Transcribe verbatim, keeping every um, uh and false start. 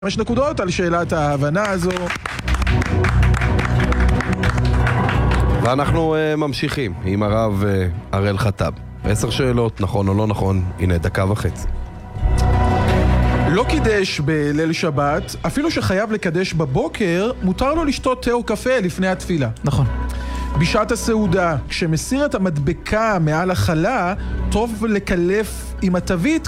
חמש נקודות על שאלת ההבנה הזו. ואנחנו uh, ממשיכים עם הרב uh, הראל חטב. עשר שאלות, נכון או לא נכון, הנה דקה וחצי. לא קידש בליל שבת, אפילו שחייב לקדש בבוקר, מותר לו לשתות תה או קפה לפני התפילה. נכון. בשעת הסעודה, כשמסיר את המדבקה מעל החלה, טוב לקלף עם התווית